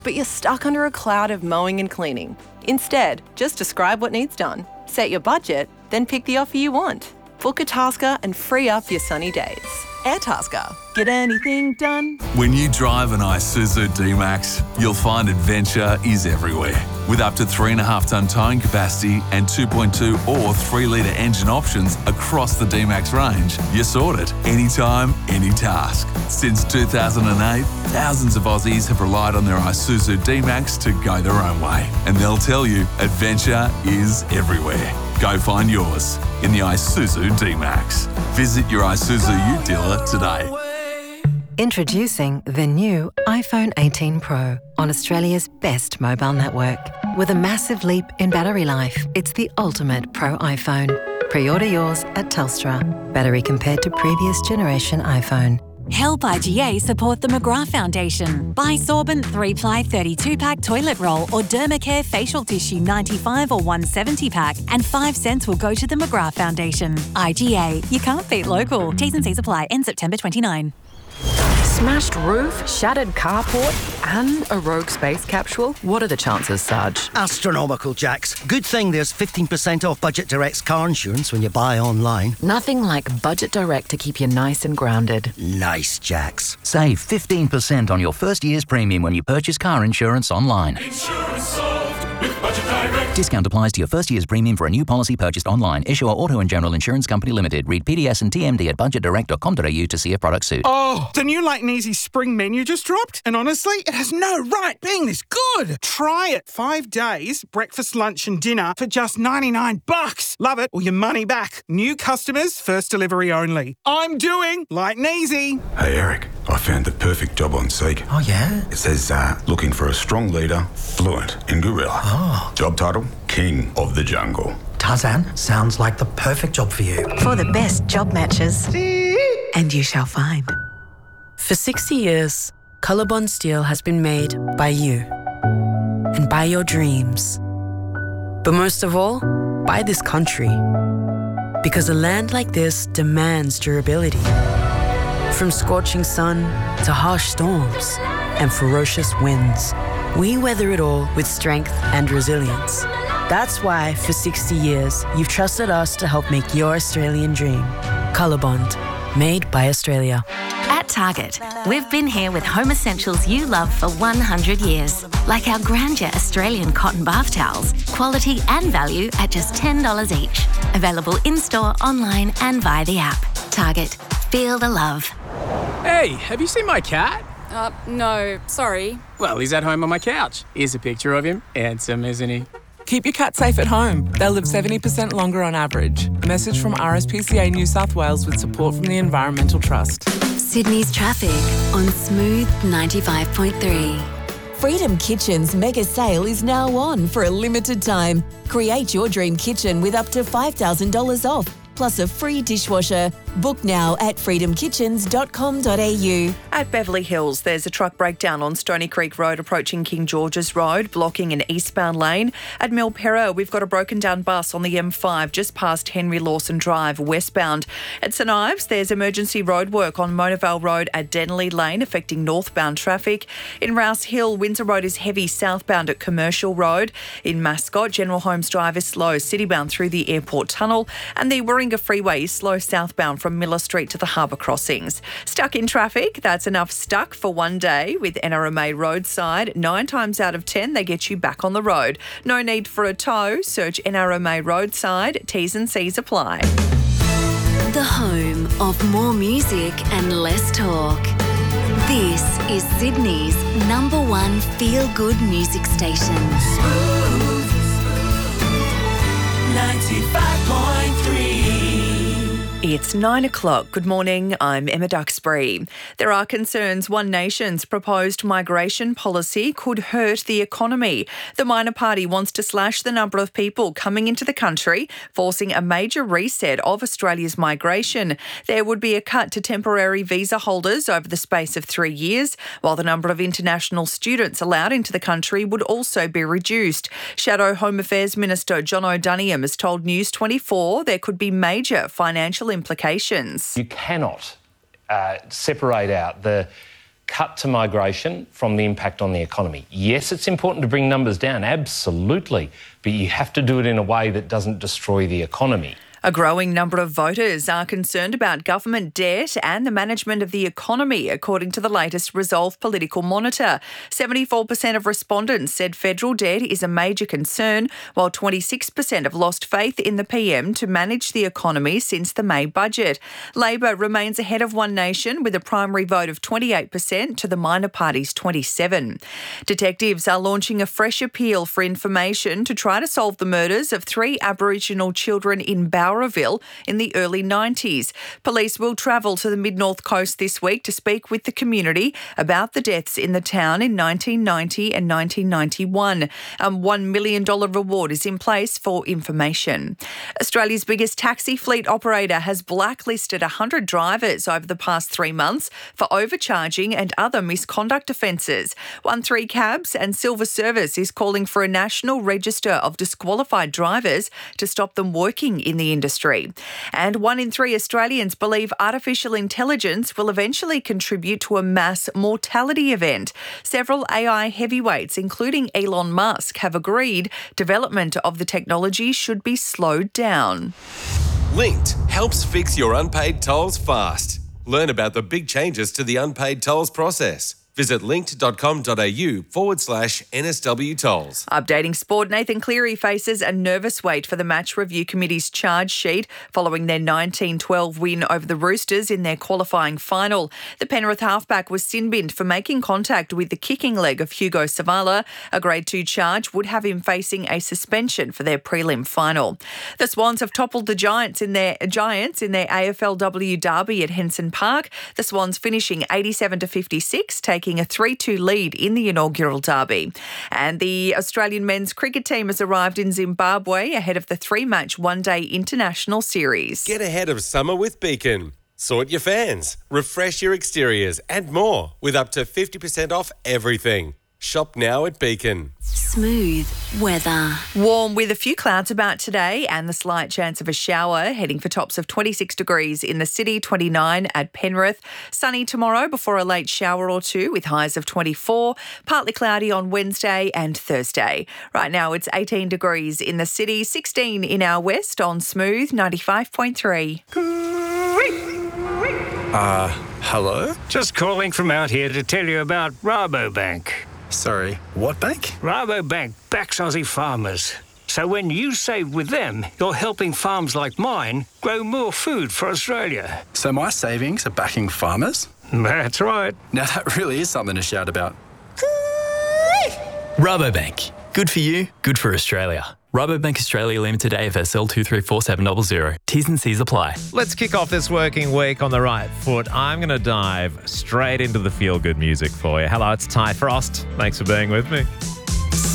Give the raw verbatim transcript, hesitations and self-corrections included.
but you're stuck under a cloud of mowing and cleaning. Instead, just describe what needs done, set your budget, then pick the offer you want. Book a Tasker and free up your sunny days. Airtasker. Get anything done? When you drive an Isuzu D-Max, you'll find adventure is everywhere. With up to three point five tonne towing capacity and two point two or three litre engine options across the D-Max range, you're sorted. Anytime, any task. Since two thousand eight, thousands of Aussies have relied on their Isuzu D-Max to go their own way. And they'll tell you, adventure is everywhere. Go find yours in the Isuzu D-Max. Visit your Isuzu U dealer today. Introducing the new iPhone eighteen Pro on Australia's best mobile network. With a massive leap in battery life, it's the ultimate Pro iPhone. Pre-order yours at Telstra. Battery compared to previous generation iPhone. Help I G A support the McGrath Foundation. Buy Sorbent three ply thirty-two pack toilet roll or Dermacare facial tissue ninety-five or one seventy pack and five cents will go to the McGrath Foundation. I G A, you can't beat local. T's and C's apply. End September twenty-ninth. Smashed roof, shattered carport, and a rogue space capsule? What are the chances, Sarge? Astronomical, Jax. Good thing there's fifteen percent off Budget Direct's car insurance when you buy online. Nothing like Budget Direct to keep you nice and grounded. Nice, Jax. Save fifteen percent on your first year's premium when you purchase car insurance online. Insurance solved with Budget Direct. Discount applies to your first year's premium for a new policy purchased online. Issuer Auto and General Insurance Company Limited. Read P D S and T M D at budget direct dot com dot a u to see if products suit. Oh, the new Late and Easy spring menu just dropped, and honestly, it has no right being this good. Try it. Five days, breakfast, lunch and dinner for just ninety-nine bucks. Love it or your money back. New customers, first delivery only. I'm doing Late and Easy. Hey, Eric, I found the perfect job on Seek. Oh, yeah? It says, uh, looking for a strong leader, fluent in gorilla. Oh. Job title, King of the Jungle. Tarzan, sounds like the perfect job for you. For the best job matches. And you shall find. For sixty years, Colorbond Steel has been made by you and by your dreams. But most of all, by this country. Because a land like this demands durability. From scorching sun to harsh storms and ferocious winds, we weather it all with strength and resilience. That's why, for sixty years, you've trusted us to help make your Australian dream. Colorbond, made by Australia. At Target, we've been here with home essentials you love for one hundred years. Like our Grandeur Australian cotton bath towels, quality and value at just ten dollars each. Available in-store, online and via the app. Target, feel the love. Hey, have you seen my cat? Uh, no, sorry. Well, he's at home on my couch. Here's a picture of him. Handsome, isn't he? Keep your cat safe at home. They'll live seventy percent longer on average. A message from R S P C A New South Wales with support from the Environmental Trust. Sydney's traffic on Smooth ninety-five point three. Freedom Kitchen's mega sale is now on for a limited time. Create your dream kitchen with up to five thousand dollars off, plus a free dishwasher. Book now at freedom kitchens dot com dot a u. At Beverly Hills, there's a truck breakdown on Stony Creek Road approaching King George's Road, blocking an eastbound lane. At Milperra, we've got a broken down bus on the M five just past Henry Lawson Drive, westbound. At St Ives, there's emergency roadwork on Monavale Road at Denley Lane, affecting northbound traffic. In Rouse Hill, Windsor Road is heavy southbound at Commercial Road. In Mascot, General Holmes Drive is slow citybound through the Airport Tunnel. And the Warringah Freeway is slow southbound from Miller Street to the Harbour Crossings. Stuck in traffic? That's enough stuck for one day with N R M A Roadside. Nine times out of ten, they get you back on the road. No need for a tow. Search N R M A Roadside. T's and C's apply. The home of more music and less talk. This is Sydney's number one feel-good music station. Smooth ninety-five point three. It's nine o'clock. Good morning. I'm Emma Duxbury. There are concerns One Nation's proposed migration policy could hurt the economy. The minor party wants to slash the number of people coming into the country, forcing a major reset of Australia's migration. There would be a cut to temporary visa holders over the space of three years, while the number of international students allowed into the country would also be reduced. Shadow Home Affairs Minister John O'Doniam has told News twenty-four there could be major financial implications. You cannot uh, separate out the cut to migration from the impact on the economy. Yes, it's important to bring numbers down, absolutely, but you have to do it in a way that doesn't destroy the economy. A growing number of voters are concerned about government debt and the management of the economy, according to the latest Resolve Political Monitor. seventy-four percent of respondents said federal debt is a major concern, while twenty-six percent have lost faith in the P M to manage the economy since the May budget. Labor remains ahead of One Nation with a primary vote of twenty-eight percent to the minor party's twenty-seven. Detectives are launching a fresh appeal for information to try to solve the murders of three Aboriginal children in Bowraville in the early nineties. Police will travel to the Mid-North Coast this week to speak with the community about the deaths in the town in nineteen ninety and nineteen ninety-one. A one million dollars reward is in place for information. Australia's biggest taxi fleet operator has blacklisted one hundred drivers over the past three months for overcharging and other misconduct offences. One three Cabs and Silver Service is calling for a national register of disqualified drivers to stop them working in the industry. And one in three Australians believe artificial intelligence will eventually contribute to a mass mortality event. Several A I heavyweights, including Elon Musk, have agreed development of the technology should be slowed down. Linked helps fix your unpaid tolls fast. Learn about the big changes to the unpaid tolls process. Visit linked.com.au forward slash NSW tolls. Updating sport, Nathan Cleary faces a nervous wait for the Match Review Committee's charge sheet following their nineteen twelve win over the Roosters in their qualifying final. The Penrith halfback was sin-binned for making contact with the kicking leg of Hugo Savala. A Grade two charge would have him facing a suspension for their prelim final. The Swans have toppled the Giants in their Giants in their A F L W derby at Henson Park. The Swans finishing eighty-seven to fifty-six, taking a three two lead in the inaugural derby. And the Australian men's cricket team has arrived in Zimbabwe ahead of the three-match one-day international series. Get ahead of summer with Beacon. Sort your fans, refresh your exteriors and more with up to fifty percent off everything. Shop now at Beacon. Smooth weather. Warm with a few clouds about today and the slight chance of a shower, heading for tops of twenty-six degrees in the city, twenty-nine at Penrith. Sunny tomorrow before a late shower or two with highs of twenty-four. Partly cloudy on Wednesday and Thursday. Right now it's eighteen degrees in the city, sixteen in our west on Smooth ninety-five point three. Uh, hello? Just calling from out here to tell you about Rabobank. Sorry, what bank? Rabobank backs Aussie farmers. So when you save with them, you're helping farms like mine grow more food for Australia. So my savings are backing farmers? That's right. Now that really is something to shout about. Rabobank. Good for you, good for Australia. Rabobank Australia Limited A F S L two three four seven zero zero. T's and C's apply. Let's kick off this working week on the right foot. I'm going to dive straight into the feel-good music for you. Hello, it's Ty Frost. Thanks for being with me.